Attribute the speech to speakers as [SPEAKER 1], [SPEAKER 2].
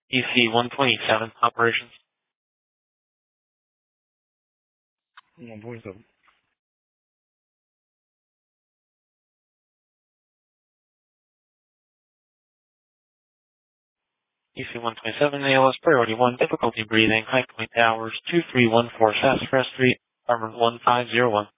[SPEAKER 1] EC-127 operations.
[SPEAKER 2] Voice over.
[SPEAKER 1] EC-127 ALS priority 1, difficulty breathing, High Point Towers, 2314 Sassafras Street, Armor 1501.